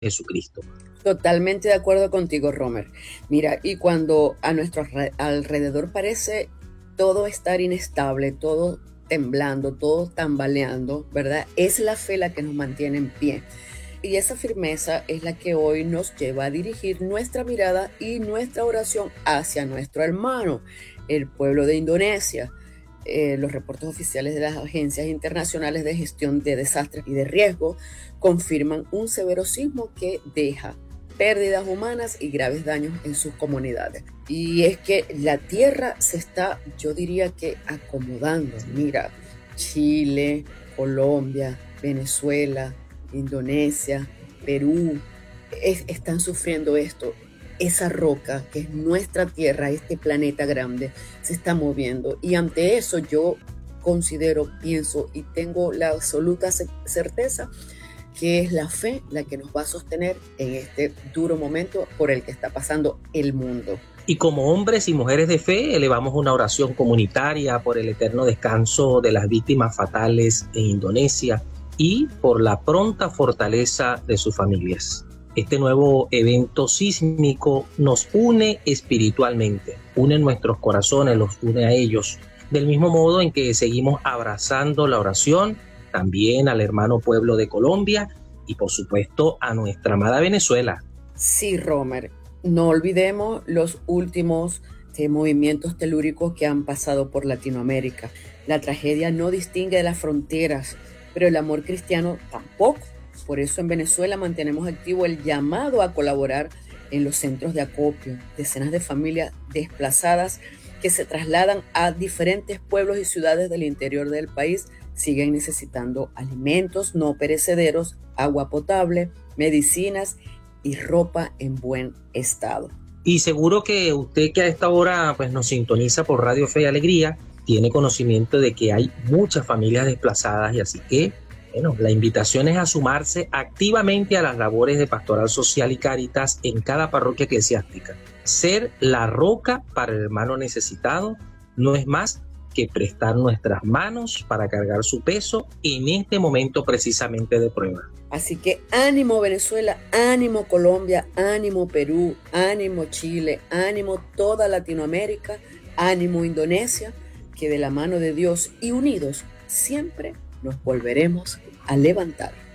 Jesucristo. Totalmente de acuerdo contigo, Romer. Mira, y cuando a nuestro alrededor parece todo estar inestable, todo temblando, todo tambaleando, ¿verdad? Es la fe la que nos mantiene en pie. Y esa firmeza es la que hoy nos lleva a dirigir nuestra mirada y nuestra oración hacia nuestro hermano, el pueblo de Indonesia. Los reportes oficiales de las agencias internacionales de gestión de desastres y de riesgo confirman un severo sismo que deja pérdidas humanas y graves daños en sus comunidades. Y es que la tierra se está, yo diría que acomodando. Mira, Chile, Colombia, Venezuela, Indonesia, Perú, están sufriendo esto. Esa roca, que es nuestra tierra, este planeta grande, se está moviendo. Y ante eso yo considero, pienso y tengo la absoluta certeza que es la fe la que nos va a sostener en este duro momento por el que está pasando el mundo. Y como hombres y mujeres de fe, elevamos una oración comunitaria por el eterno descanso de las víctimas fatales en Indonesia y por la pronta fortaleza de sus familias. Este nuevo evento sísmico nos une espiritualmente, une nuestros corazones, los une a ellos, del mismo modo en que seguimos abrazando la oración también al hermano pueblo de Colombia y por supuesto a nuestra amada Venezuela. Sí, Romer, no olvidemos los últimos movimientos telúricos que han pasado por Latinoamérica. La tragedia no distingue de las fronteras, pero el amor cristiano tampoco. Por eso en Venezuela mantenemos activo el llamado a colaborar en los centros de acopio. Decenas de familias desplazadas que se trasladan a diferentes pueblos y ciudades del interior del país siguen necesitando alimentos no perecederos, agua potable, medicinas y ropa en buen estado. Y seguro que usted que a esta hora pues, nos sintoniza por Radio Fe y Alegría, tiene conocimiento de que hay muchas familias desplazadas y así que, bueno, la invitación es a sumarse activamente a las labores de pastoral social y Cáritas en cada parroquia eclesiástica. Ser la roca para el hermano necesitado no es más que prestar nuestras manos para cargar su peso en este momento precisamente de prueba. Así que ánimo Venezuela, ánimo Colombia, ánimo Perú, ánimo Chile, ánimo toda Latinoamérica, ánimo Indonesia, que de la mano de Dios y unidos siempre nos volveremos a levantar.